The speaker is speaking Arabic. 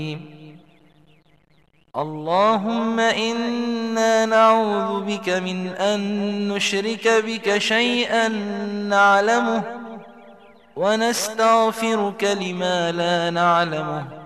اللهم إنا نعوذ بك من أن نشرك بك شيئا نعلمه ونستغفرك لما لا نعلمه